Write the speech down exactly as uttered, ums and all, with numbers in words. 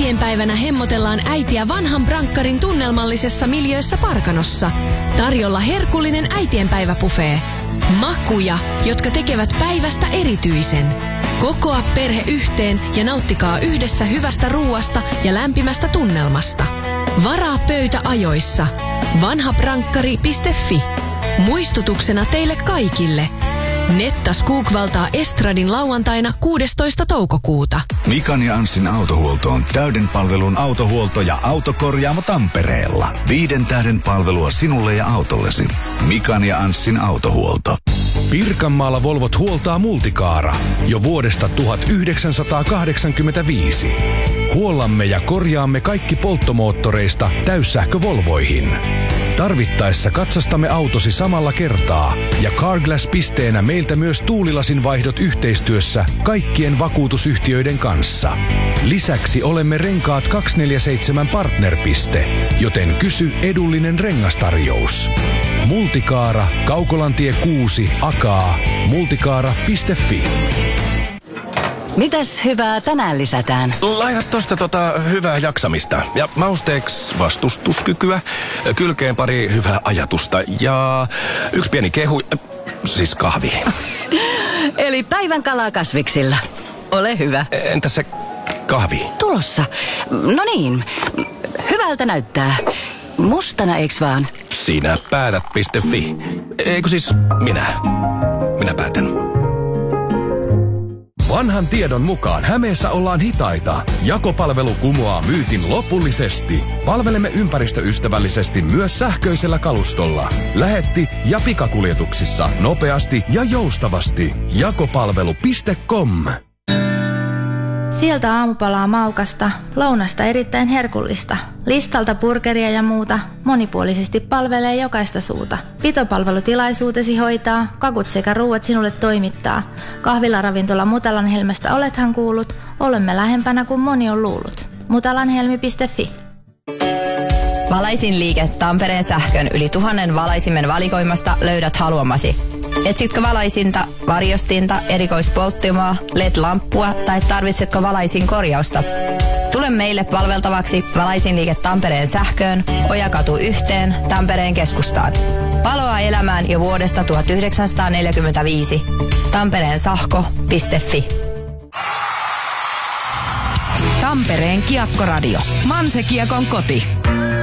Äitienpäivänä hemmotellaan äitiä vanhan brankkarin tunnelmallisessa miljöössä Parkanossa. Tarjolla herkullinen äitienpäiväbuffet. Makuja, jotka tekevät päivästä erityisen. Kokoa perhe yhteen ja nauttikaa yhdessä hyvästä ruuasta ja lämpimästä tunnelmasta. Varaa pöytä ajoissa. vanhabrankkari piste fi. Muistutuksena teille kaikille. Netta Skoogvaltaa Estradin lauantaina kuudestoista toukokuuta. Mikan ja Anssin autohuolto on täyden palvelun autohuolto ja autokorjaamo Tampereella. Viiden tähden palvelua sinulle ja autollesi. Mikan ja Anssin autohuolto. Pirkanmaalla Volvot huoltaa Multicaara jo vuodesta tuhatyhdeksänsataakahdeksankymmentäviisi. Huollamme ja korjaamme kaikki polttomoottoreista täyssähkövolvoihin. Tarvittaessa katsastamme autosi samalla kertaa ja Carglass-pisteenä meiltä myös tuulilasin vaihdot yhteistyössä kaikkien vakuutusyhtiöiden kanssa. Lisäksi olemme Renkaat kaksisataaneljäkymmentäseitsemän partnerpiste, joten kysy edullinen rengastarjous. Multicaara, Kaukolantie kuusi, Akaa, multicaara piste fi. Mitäs hyvää tänään lisätään? Laita tosta tota hyvää jaksamista ja mausteeksi vastustuskykyä, kylkeen pari hyvää ajatusta ja yksi pieni kehu, siis kahvi. Eli päivän kalaa kasviksilla. Ole hyvä. Entäs se kahvi? Tulossa. No niin, hyvältä näyttää. Mustana eiks vaan? Sinä päätät piste fi. Eikö siis minä? Minä päätän. Vanhan tiedon mukaan Hämeessä ollaan hitaita. Jakopalvelu kumoaa myytin lopullisesti. Palvelemme ympäristöystävällisesti myös sähköisellä kalustolla. Lähetti- ja pikakuljetuksissa nopeasti ja joustavasti. Jakopalvelu piste com. Sieltä aamupalaa maukasta, lounasta erittäin herkullista. Listalta burgeria ja muuta, monipuolisesti palvelee jokaista suuta. Pitopalvelutilaisuutesi hoitaa, kakut sekä ruuat sinulle toimittaa. Kahvilaravintola Mutalanhelmestä olethan kuullut, olemme lähempänä kuin moni on luullut. mutalanhelmi piste fi. Valaisin liike Tampereen sähkön yli tuhannen valaisimen valikoimasta löydät haluamasi. Etsitkö valaisinta, varjostinta, erikoispolttimaa, L E D-lamppua tai tarvitsetko valaisin korjausta? Tule meille palveltavaksi Valaisin liike Tampereen sähköön, Ojakatu yhteen, Tampereen keskustaan. Valoa elämään jo vuodesta tuhatyhdeksänsataaneljäkymmentäviisi. Tampereen sähkö piste fi. Tampereen Kiekkoradio. Manse Kiekon koti.